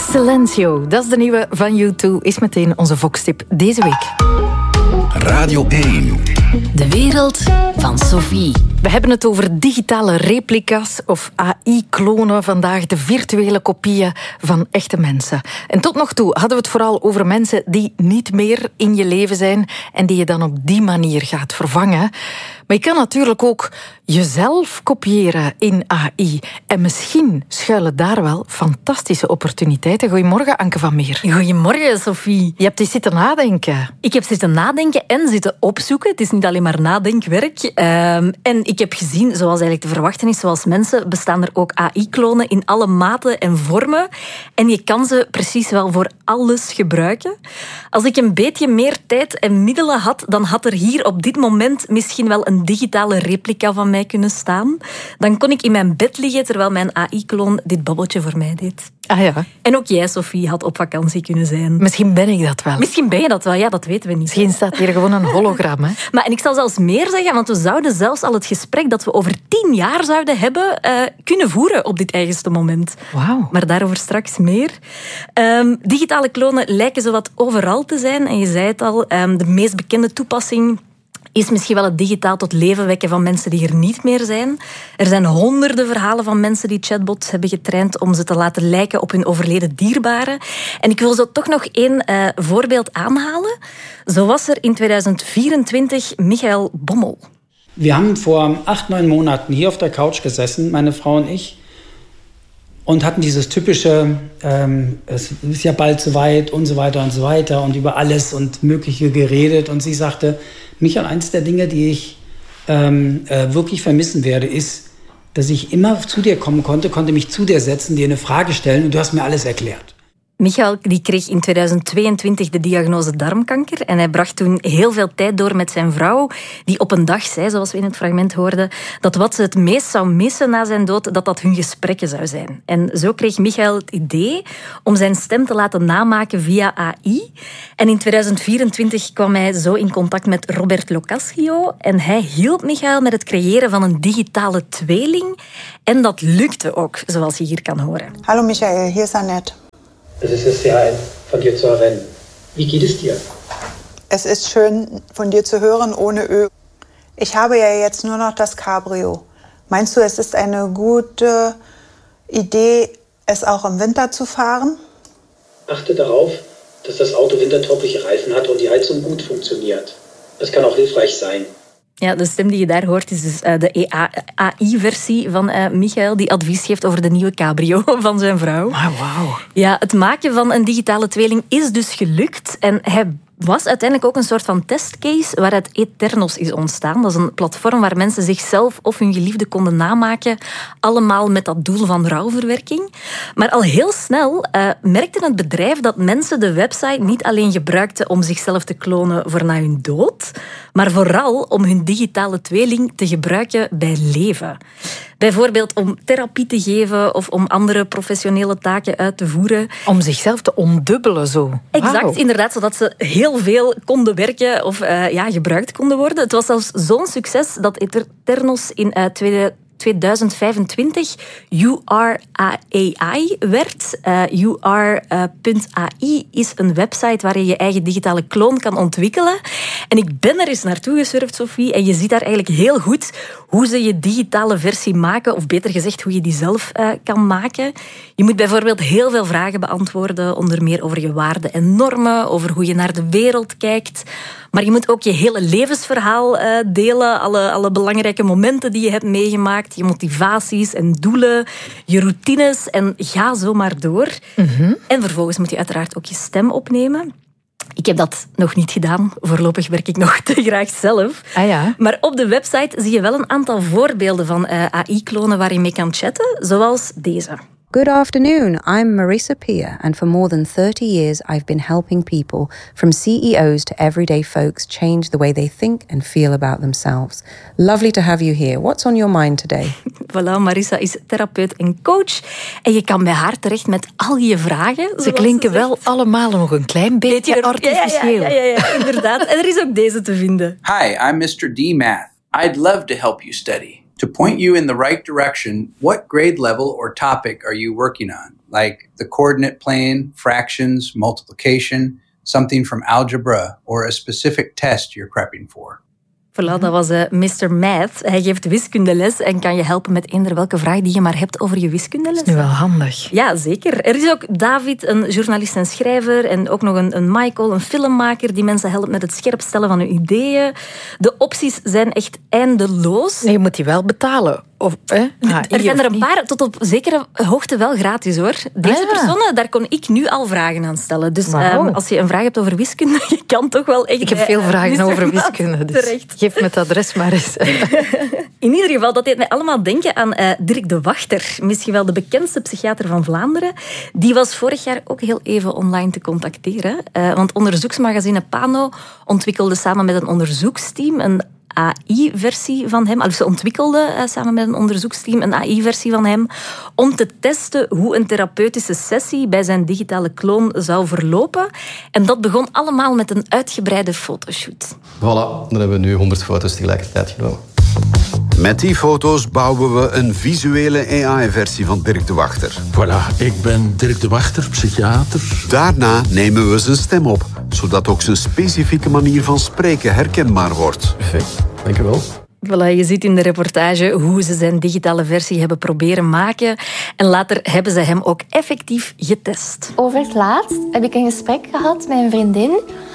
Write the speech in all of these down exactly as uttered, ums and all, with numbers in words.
Silencio, dat is de nieuwe van U twee, is meteen onze Vox-tip deze week. Radio één. De wereld van Sophie. We hebben het over digitale replica's of A I-klonen vandaag, de virtuele kopieën van echte mensen. En tot nog toe hadden we het vooral over mensen die niet meer in je leven zijn en die je dan op die manier gaat vervangen. Maar je kan natuurlijk ook jezelf kopiëren in A I. En misschien schuilen daar wel fantastische opportuniteiten. Goedemorgen, Anke van Meer. Goedemorgen, Sophie. Je hebt eens zitten nadenken. Ik heb zitten nadenken en zitten opzoeken. Het is niet alleen maar nadenkwerk. Um, en ik heb gezien, zoals eigenlijk te verwachten is, zoals mensen, bestaan er ook A I-klonen in alle maten en vormen. En je kan ze precies wel voor alles gebruiken. Als ik een beetje meer tijd en middelen had, dan had er hier op dit moment misschien wel een digitale replica van mij kunnen staan. Dan kon ik in mijn bed liggen terwijl mijn A I-kloon dit babbeltje voor mij deed. Ah ja. En ook jij, Sophie, had op vakantie kunnen zijn. Misschien ben ik dat wel. Misschien ben je dat wel, ja, dat weten we niet. Misschien staat hier gewoon een hologram, hè? Maar en ik zal zelfs meer zeggen, want we zouden zelfs al het gesprek dat we over tien jaar zouden hebben, uh, kunnen voeren op dit eigenste moment. Wauw. Maar daarover straks meer. Um, digitale klonen lijken zowat overal te zijn. En je zei het al, um, de meest bekende toepassing is misschien wel het digitaal tot leven wekken van mensen die er niet meer zijn. Er zijn honderden verhalen van mensen die chatbots hebben getraind om ze te laten lijken op hun overleden dierbaren. En ik wil zo toch nog één uh, voorbeeld aanhalen. Zo was er in tweeduizend vierentwintig Michael Bommel. Wir haben vor acht, neun Monaten hier auf der Couch gesessen, meine Frau und ich, und hatten dieses typische, ähm, es ist ja bald soweit und so weiter und so weiter und über alles und Mögliche geredet. Und sie sagte, Michael, eins der Dinge, die ich ähm, äh, wirklich vermissen werde, ist, dass ich immer zu dir kommen konnte, konnte mich zu dir setzen, dir eine Frage stellen und du hast mir alles erklärt. Michael die kreeg in tweeduizend tweeëntwintig de diagnose darmkanker en hij bracht toen heel veel tijd door met zijn vrouw, die op een dag zei, zoals we in het fragment hoorden, dat wat ze het meest zou missen na zijn dood, dat dat hun gesprekken zou zijn. En zo kreeg Michael het idee om zijn stem te laten namaken via A I. En in tweeduizend vierentwintig kwam hij zo in contact met Robert Locascio en hij hielp Michael met het creëren van een digitale tweeling. En dat lukte ook, zoals je hier kan horen. Hallo Michael, hier is Annette. Es ist sehr ein, von dir zu erwähnen. Wie geht es dir? Es ist schön, von dir zu hören ohne Ö. Ich habe ja jetzt nur noch das Cabrio. Meinst du, es ist eine gute Idee, es auch im Winter zu fahren? Achte darauf, dass das Auto wintertaugliche Reifen hat und die Heizung gut funktioniert. Das kann auch hilfreich sein. Ja, de stem die je daar hoort is dus uh, de A I-versie van uh, Michael, die advies geeft over de nieuwe cabrio van zijn vrouw. Ah, wauw. Ja, het maken van een digitale tweeling is dus gelukt. En hij was uiteindelijk ook een soort van testcase waaruit Eternals is ontstaan. Dat is een platform waar mensen zichzelf of hun geliefde konden namaken, allemaal met dat doel van rouwverwerking. Maar al heel snel uh, merkte het bedrijf dat mensen de website niet alleen gebruikten om zichzelf te klonen voor na hun dood, maar vooral om hun digitale tweeling te gebruiken bij leven. Bijvoorbeeld om therapie te geven of om andere professionele taken uit te voeren. Om zichzelf te ondubbelen zo. Exact, wow. Inderdaad, zodat ze heel veel konden werken of uh, ja, gebruikt konden worden. Het was zelfs zo'n succes dat Eternals in uh, tweeduizend vijfentwintig U R A I werd. Uh, U R punt A I is een website waar je je eigen digitale kloon kan ontwikkelen. En ik ben er eens naartoe gesurfd, Sophie, en je ziet daar eigenlijk heel goed hoe ze je digitale versie maken, of beter gezegd, hoe je die zelf uh, kan maken. Je moet bijvoorbeeld heel veel vragen beantwoorden, onder meer over je waarden en normen, over hoe je naar de wereld kijkt. Maar je moet ook je hele levensverhaal uh, delen, alle, alle belangrijke momenten die je hebt meegemaakt, je motivaties en doelen, je routines en ga zo maar door. Mm-hmm. En vervolgens moet je uiteraard ook je stem opnemen. Ik heb dat nog niet gedaan. Voorlopig werk ik nog te graag zelf. Ah ja. Maar op de website zie je wel een aantal voorbeelden van uh, A I-klonen waar je mee kan chatten, zoals deze. Good afternoon, I'm Marisa Peer, and for more than thirty years I've been helping people, from C E Os to everyday folks, change the way they think and feel about themselves. Lovely to have you here. What's on your mind today? Voilà, Marisa is therapeut en coach. En je kan bij haar terecht met al je vragen. Ze klinken ze wel allemaal nog een klein beetje, beetje artificieel. Ja, ja, ja, ja, ja, inderdaad. En er is ook deze te vinden. Hi, I'm mister D Math. I'd love to help you study. to point you in the right direction. What grade level or topic are you working on? Like the coordinate plane, fractions, multiplication, something from algebra, or a specific test you're prepping for. Voilà, dat was uh, mister Math. Hij geeft wiskundeles en kan je helpen met eender welke vraag die je maar hebt over je wiskundeles. Dat is nu wel handig. Ja, zeker. Er is ook David, een journalist en schrijver, en ook nog een, een Michael, een filmmaker, die mensen helpt met het scherpstellen van hun ideeën. De opties zijn echt eindeloos. Nee, je moet die wel betalen. Of, eh? ah, er zijn er een paar tot op zekere hoogte wel gratis, hoor. Deze ah, ja. personen, daar kon ik nu al vragen aan stellen. Dus wow. um, als je een vraag hebt over wiskunde, je kan toch wel echt... Ik heb veel vragen mister over wiskunde, dus terecht. Geef me het adres maar eens. In ieder geval, dat deed mij allemaal denken aan uh, Dirk de Wachter. Misschien wel de bekendste psychiater van Vlaanderen. Die was vorig jaar ook heel even online te contacteren. Uh, want onderzoeksmagazine Pano ontwikkelde samen met een onderzoeksteam een A I-versie van hem. Also, ze ontwikkelde uh, samen met een onderzoeksteam een A I-versie van hem om te testen hoe een therapeutische sessie bij zijn digitale kloon zou verlopen. En dat begon allemaal met een uitgebreide fotoshoot. Voilà, dan hebben we nu honderd foto's tegelijkertijd genomen. Met die foto's bouwen we een visuele A I-versie van Dirk de Wachter. Voilà, ik ben Dirk de Wachter, psychiater. Daarna nemen we zijn stem op, zodat ook zijn specifieke manier van spreken herkenbaar wordt. Perfect, dank u wel. Voilà, je ziet in de reportage hoe ze zijn digitale versie hebben proberen maken. En later hebben ze hem ook effectief getest. Over het laatst heb ik een gesprek gehad met een vriendin.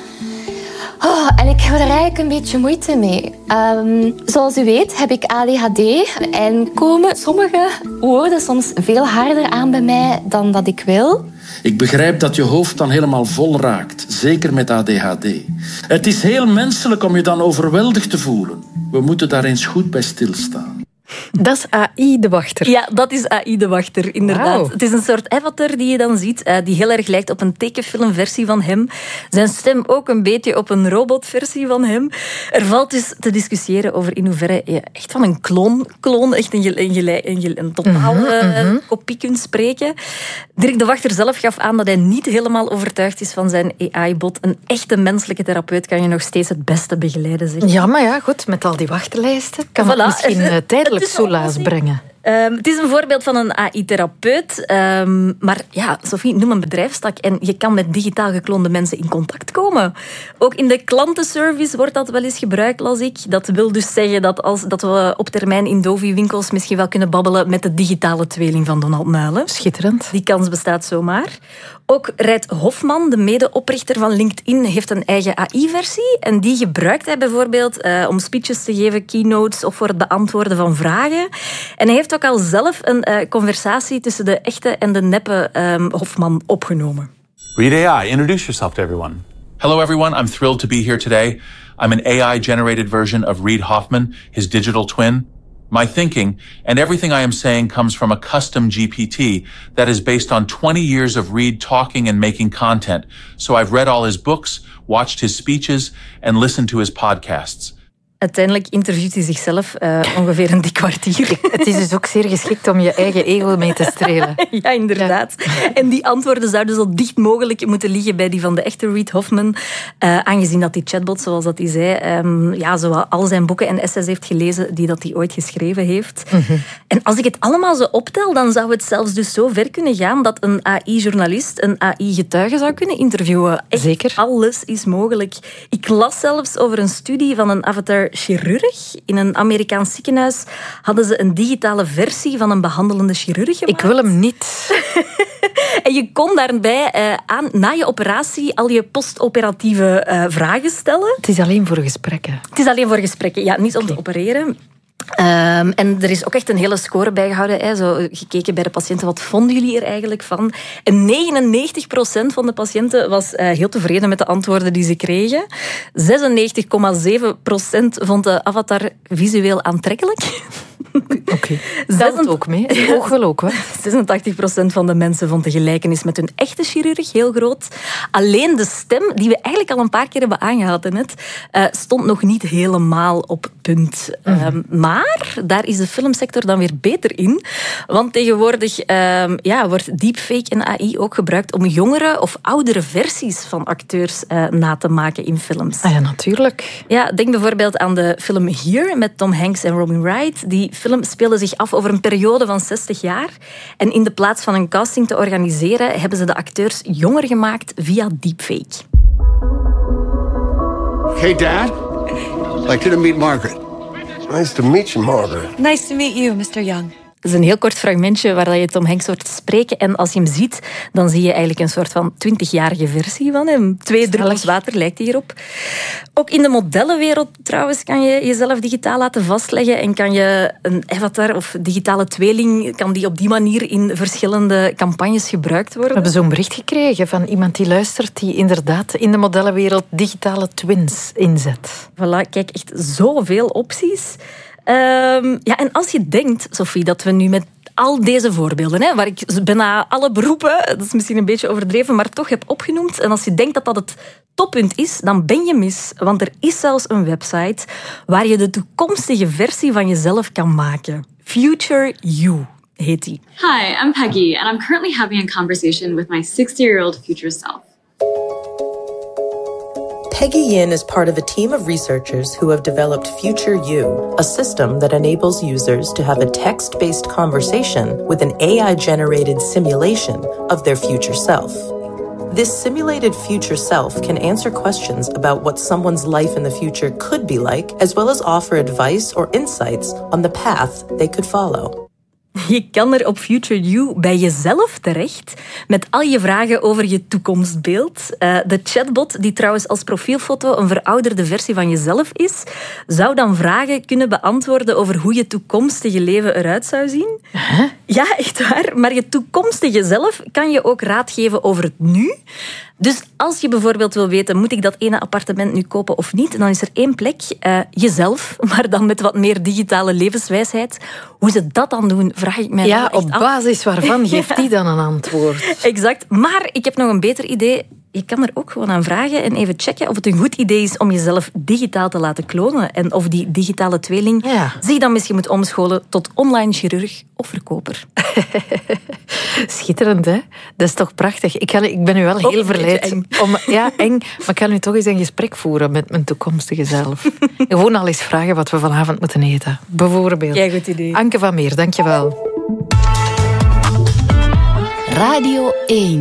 Oh, en ik heb er eigenlijk een beetje moeite mee. Um, zoals u weet heb ik A D H D en komen sommige woorden soms veel harder aan bij mij dan dat ik wil. Ik begrijp dat je hoofd dan helemaal vol raakt, zeker met A D H D. Het is heel menselijk om je dan overweldigd te voelen. We moeten daar eens goed bij stilstaan. Dat is A I de Wachter. Ja, dat is A I de Wachter, inderdaad. Wow. Het is een soort avatar die je dan ziet, uh, die heel erg lijkt op een tekenfilmversie van hem. Zijn stem ook een beetje op een robotversie van hem. Er valt dus te discussiëren over in hoeverre je echt van een kloon, kloon echt een, een, een, een, een totale mm-hmm, uh, mm-hmm. kopie kunt spreken. Dirk de Wachter zelf gaf aan dat hij niet helemaal overtuigd is van zijn A I-bot. Een echte menselijke therapeut kan je nog steeds het beste begeleiden. Zeg. Ja, maar ja, goed, met al die wachtlijsten kan voilà, het misschien uh, tijdelijk soelaas brengen. Um, het is een voorbeeld van een A I-therapeut. Um, maar ja, Sophie, noem een bedrijfstak en je kan met digitaal gekloonde mensen in contact komen. Ook in de klantenservice wordt dat wel eens gebruikt, las ik. Dat wil dus zeggen dat, als, dat we op termijn in Dovi-winkels misschien wel kunnen babbelen met de digitale tweeling van Donald Muilen. Schitterend. Die kans bestaat zomaar. Ook Reid Hofman, de medeoprichter van LinkedIn, heeft een eigen A I-versie. En die gebruikt hij bijvoorbeeld uh, om speeches te geven, keynotes of voor het beantwoorden van vragen. En hij heeft ook al zelf een uh, conversatie tussen de echte en de neppe um, Hofman opgenomen. Read A I. Introduce yourself to everyone. Hello everyone, I'm thrilled to be here today. I'm an A I-generated version of Reid Hoffman, his digital twin. My thinking and everything I am saying comes from a custom G P T that is based on twenty years of Reid talking and making content. So I've read all his books, watched his speeches, and listened to his podcasts. Uiteindelijk interviewt hij zichzelf uh, ongeveer een dik kwartier. Het is dus ook zeer geschikt om je eigen ego mee te strelen. Ja, inderdaad. Ja. En die antwoorden zouden zo dicht mogelijk moeten liggen bij die van de echte Reid Hoffman. Uh, aangezien dat die chatbot, zoals dat hij zei, um, ja, zo al zijn boeken en essays heeft gelezen die dat hij ooit geschreven heeft. Mm-hmm. En als ik het allemaal zo optel, dan zou het zelfs dus zo ver kunnen gaan dat een A I-journalist een A I-getuige zou kunnen interviewen. Echt, zeker. Alles is mogelijk. Ik las zelfs over een studie van een avatar chirurg. In een Amerikaans ziekenhuis hadden ze een digitale versie van een behandelende chirurg gemaakt. Ik wil hem niet. En je kon daarbij uh, aan, na je operatie al je postoperatieve uh, vragen stellen. Het is alleen voor gesprekken. Het is alleen voor gesprekken, ja, niet okay. om te opereren. Um, en er is ook echt een hele score bijgehouden. Hè. Zo gekeken bij de patiënten, wat vonden jullie er eigenlijk van? En negenennegentig procent van de patiënten was uh, heel tevreden met de antwoorden die ze kregen. zesennegentig komma zeven procent vond de avatar visueel aantrekkelijk. Oké, okay. Dat het ook mee. Het oog wil ook, hè. zesentachtig procent van de mensen vond de gelijkenis met hun echte chirurg heel groot. Alleen de stem, die we eigenlijk al een paar keer hebben aangehaald net, uh, stond nog niet helemaal op punt. Mm-hmm. Uh, Maar daar is de filmsector dan weer beter in. Want tegenwoordig um, ja, wordt deepfake en A I ook gebruikt om jongere of oudere versies van acteurs uh, na te maken in films. Ah ja, natuurlijk. Ja, denk bijvoorbeeld aan de film Here met Tom Hanks en Robin Wright. Die film speelde zich af over een periode van zestig jaar. En in de plaats van een casting te organiseren, hebben ze de acteurs jonger gemaakt via deepfake. Hey, Dad. Like to meet Margaret. Nice to meet you, Margaret. Nice to meet you, mister Young. Het is een heel kort fragmentje waar je Tom Hanks hoort spreken. En als je hem ziet, dan zie je eigenlijk een soort van twintigjarige versie van hem. Twee druppels water lijkt hij hierop. Ook in de modellenwereld trouwens kan je jezelf digitaal laten vastleggen. En kan je een avatar of digitale tweeling, kan die op die manier in verschillende campagnes gebruikt worden. We hebben zo'n bericht gekregen van iemand die luistert, die inderdaad in de modellenwereld digitale twins inzet. Voilà, kijk, echt zoveel opties. Um, ja, en als je denkt, Sophie, dat we nu met al deze voorbeelden, hè, waar ik bijna alle beroepen, dat is misschien een beetje overdreven, maar toch heb opgenoemd, en als je denkt dat dat het toppunt is, dan ben je mis. Want er is zelfs een website waar je de toekomstige versie van jezelf kan maken. Future You heet die. Hi, I'm Peggy, and I'm currently having a conversation with my sixty-year-old future self. Peggy Yin is part of a team of researchers who have developed Future You, a system that enables users to have a text-based conversation with an A I-generated simulation of their future self. This simulated future self can answer questions about what someone's life in the future could be like, as well as offer advice or insights on the path they could follow. Je kan er op Future You bij jezelf terecht met al je vragen over je toekomstbeeld. Uh, de chatbot, die trouwens als profielfoto een verouderde versie van jezelf is, zou dan vragen kunnen beantwoorden over hoe je toekomstige leven eruit zou zien. Huh? Ja, echt waar. Maar je toekomstige zelf kan je ook raad geven over het nu. Dus als je bijvoorbeeld wil weten, moet ik dat ene appartement nu kopen of niet, dan is er één plek, uh, jezelf, maar dan met wat meer digitale levenswijsheid. Hoe ze dat dan doen, vraag ik mij ja, dan echt op af. basis waarvan geeft die dan een antwoord? Exact. Maar ik heb nog een beter idee. Je kan er ook gewoon aan vragen en even checken of het een goed idee is om jezelf digitaal te laten klonen. En of die digitale tweeling ja. zich dan misschien moet omscholen tot online chirurg of verkoper. Schitterend, hè? Dat is toch prachtig. Ik, kan, ik ben nu wel heel oh, verleid. Eng. Om, ja, eng. Maar ik kan nu toch eens een gesprek voeren met mijn toekomstige zelf. Gewoon al eens vragen wat we vanavond moeten eten. Bijvoorbeeld. Ja, goed idee. Anke van Meer, dank je wel. Radio één.